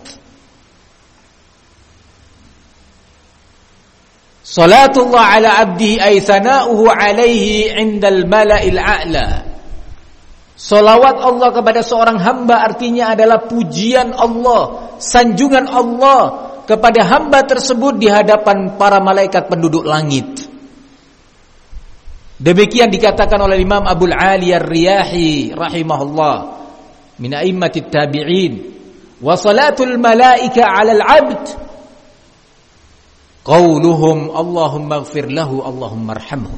Salatullah ala abdihi ay thana'uhu alaihi indal mala'il a'la. Salawat Allah kepada seorang hamba artinya adalah pujian Allah, sanjungan Allah kepada hamba tersebut di hadapan para malaikat penduduk langit. Demikian dikatakan oleh Imam Abul Ali Ar-Riyahi rahimahullah min a'immatit tabi'in. Wa salatul malaika 'alal 'abd qauluhum Allahumma ighfir lahu Allahumma arhamhu.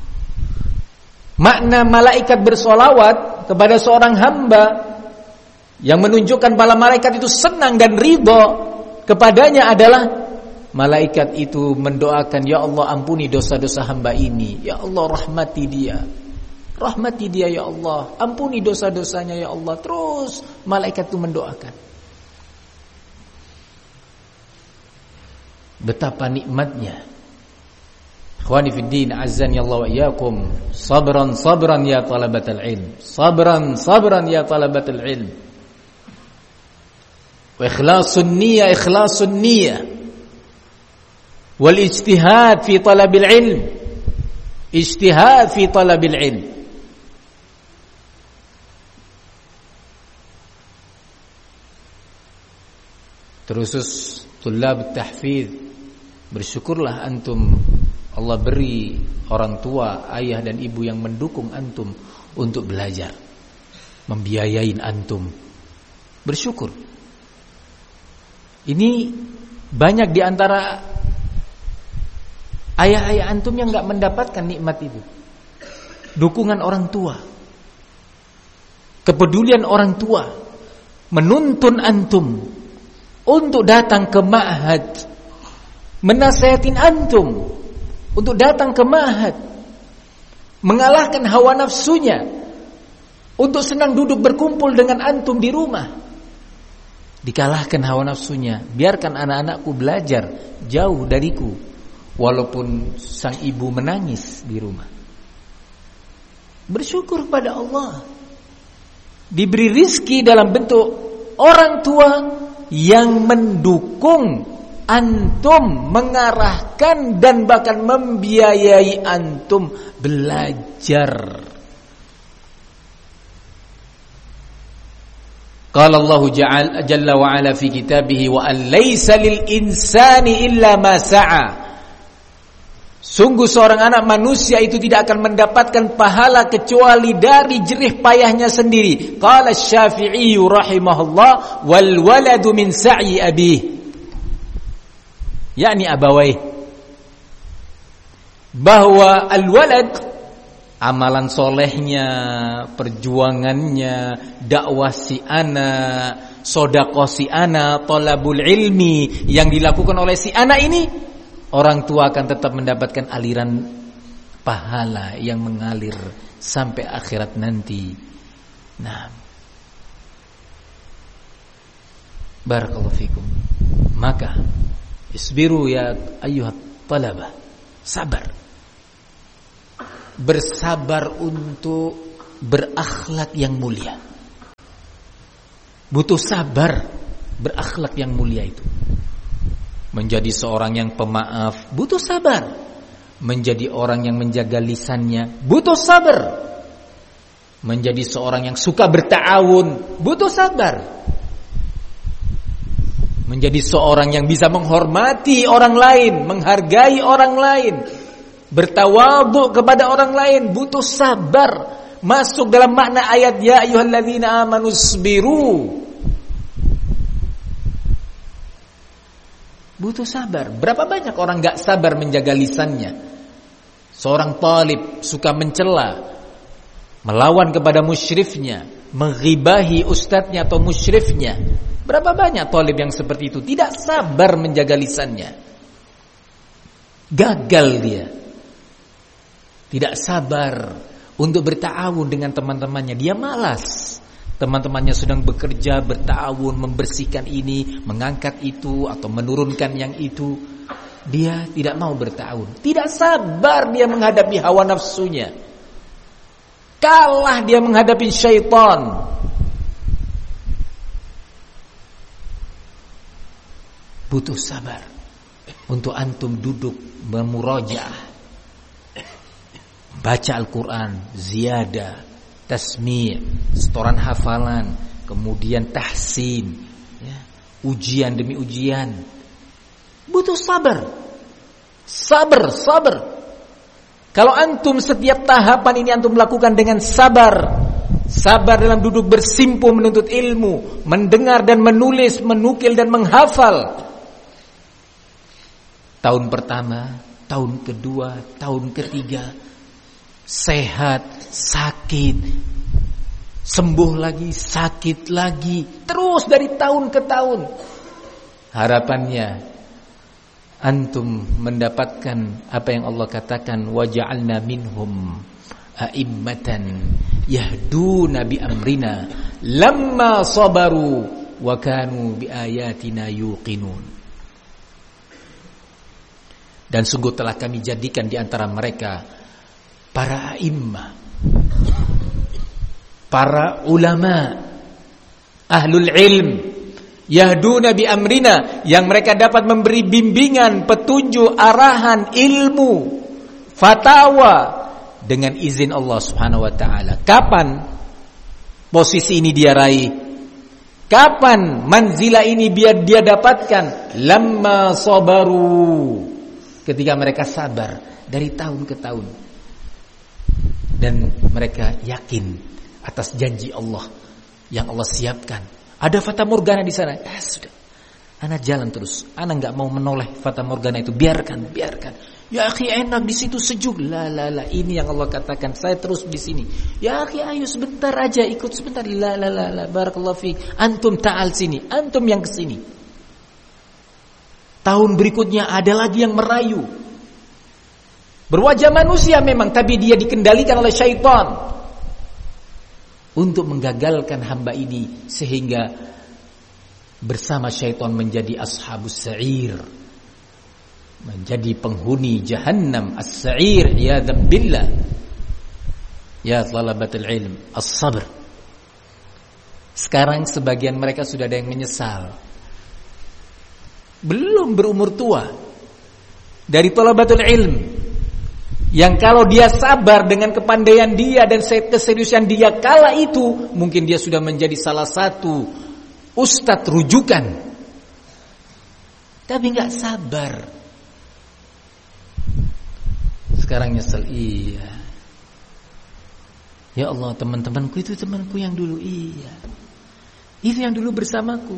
Makna malaikat bersolawat kepada seorang hamba yang menunjukkan para malaikat itu senang dan ridha kepadanya adalah malaikat itu mendoakan, ya Allah ampuni dosa-dosa hamba ini, ya Allah rahmati dia, rahmati dia ya Allah, ampuni dosa-dosanya ya Allah. Terus malaikat itu mendoakan. Betapa nikmatnya. Ikhwani fid din, azzani Allah wa iyyakum. Sabran sabran ya talabatal ilm. Sabran sabran ya talabatal ilm. Wa ikhlasun niyyah, ikhlasun niyyah. Wal ijtihad fi talabil ilm. Ijtihad fi talabil ilm. Terusus tulab tahfidz, bersyukurlah antum Allah beri orang tua, ayah dan ibu yang mendukung antum untuk belajar, membiayain antum. Bersyukur. Ini banyak di antara ayah-ayah antum yang enggak mendapatkan nikmat itu. Dukungan orang tua, kepedulian orang tua menuntun antum untuk datang ke ma'had, menasihatin antum untuk datang ke ma'had, mengalahkan hawa nafsunya untuk senang duduk berkumpul dengan antum di rumah. Dikalahkan hawa nafsunya, biarkan anak-anakku belajar jauh dariku walaupun sang ibu menangis di rumah. Bersyukur pada Allah, diberi rizki dalam bentuk orang tua yang mendukung antum, mengarahkan dan bahkan membiayai antum belajar. Qala Allah jalla wa ala fi kitabih wa an laysa lil insani illa ma sa'a. Sungguh seorang anak manusia itu tidak akan mendapatkan pahala kecuali dari jerih payahnya sendiri. Qala Asy-Syafi'i rahimahullah wal waladu min sa'i abih, yakni abawai, bahwa al-walad amalan solehnya, perjuangannya, dakwah si anak, sedekah si anak, thalabul ilmi yang dilakukan oleh si anak ini, orang tua akan tetap mendapatkan aliran pahala yang mengalir sampai akhirat nanti. Nah, barakallahu fikum. Maka isbiru ya ayyuhat talabah, sabar. Bersabar untuk berakhlak yang mulia. Butuh sabar berakhlak yang mulia itu. Menjadi seorang yang pemaaf butuh sabar. Menjadi orang yang menjaga lisannya butuh sabar. Menjadi seorang yang suka berta'awun butuh sabar. Menjadi seorang yang bisa menghormati orang lain, menghargai orang lain, bertawadhu kepada orang lain butuh sabar. Masuk dalam makna ayat ya ayyuhalladzina amanu isbiru. Butuh sabar. Berapa banyak orang gak sabar menjaga lisannya. Seorang talib suka mencela, melawan kepada musyrifnya, menghibahi ustadznya atau musyrifnya. Berapa banyak talib yang seperti itu, tidak sabar menjaga lisannya. Gagal dia. Tidak sabar untuk berta'awun dengan teman-temannya. Dia malas. Teman-temannya sedang bekerja, berta'awun, membersihkan ini, mengangkat itu, atau menurunkan yang itu. Dia tidak mau berta'awun. Tidak sabar dia menghadapi hawa nafsunya. Kalah dia menghadapi syaitan. Butuh sabar untuk antum duduk memurajaah, baca Al-Quran, ziyadah, tasmi', setoran hafalan, kemudian tahsin, ya, ujian demi ujian. Butuh sabar. Sabar, sabar. Kalau antum setiap tahapan ini antum lakukan dengan sabar, sabar dalam duduk bersimpu menuntut ilmu, mendengar dan menulis, menukil dan menghafal. Tahun pertama, tahun kedua, tahun ketiga, sehat, sakit, sembuh lagi, sakit lagi, terus dari tahun ke tahun. Harapannya antum mendapatkan apa yang Allah katakan, waja'alna minhum a'immatan yahduna bi amrina lamma sabaru wa kanu bi ayatina yuqinun. Dan sungguh telah kami jadikan di antara mereka para a'immah, para ulama, ahlul ilm, yahduna bi amrina, yang mereka dapat memberi bimbingan, petunjuk, arahan, ilmu, fatwa dengan izin Allah Subhanahu wa taala. Kapan posisi ini dia raih? Kapan manzilah ini biar dia dapatkan? Lamma sabaru, ketika mereka sabar dari tahun ke tahun. Dan mereka yakin atas janji Allah yang Allah siapkan. Ada fata morgana di sana. Ya sudah, ana jalan terus. Ana nggak mau menoleh fata morgana itu. Biarkan, biarkan. Ya akhi, enak di situ, sejuk. La la la, ini yang Allah katakan. Saya terus di sini. Ya akhi, ayo sebentar aja, ikut sebentar. La la la la, barakallahu fiik. Antum ta'al sini, antum yang ke sini. Tahun berikutnya ada lagi yang merayu. Berwajah manusia memang, tapi dia dikendalikan oleh syaitan untuk menggagalkan hamba ini, sehingga bersama syaitan menjadi ashabus sa'ir, menjadi penghuni jahannam as-sa'ir. Ya dzambillah. Ya talabatul ilm, as-sabr. Sekarang sebagian mereka sudah ada yang menyesal, belum berumur tua, dari talabatul ilm, yang kalau dia sabar dengan kepandaian dia dan keseriusan dia kala itu, mungkin dia sudah menjadi salah satu ustadz rujukan. Tapi gak sabar. Sekarang nyesel. Iya, ya Allah, teman-temanku itu temanku yang dulu. Iya, itu yang dulu bersamaku.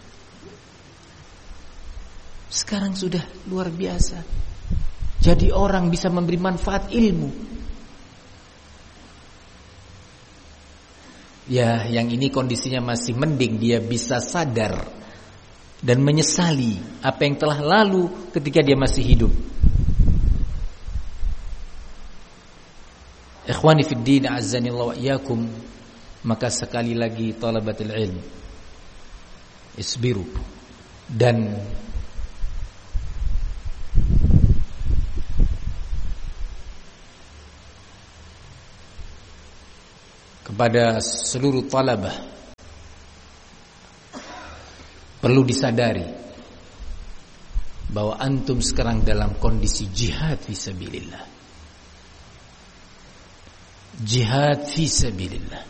Sekarang sudah luar biasa. Jadi orang bisa memberi manfaat ilmu. Ya, yang ini kondisinya masih mending, dia bisa sadar dan menyesali apa yang telah lalu ketika dia masih hidup. Ikhwani fid din, azzanillahu wa iyyakum, maka sekali lagi talabatul ilm, isbiru, dan kepada seluruh talabah perlu disadari bahwa antum sekarang dalam kondisi jihad fisabilillah. Jihad fisabilillah.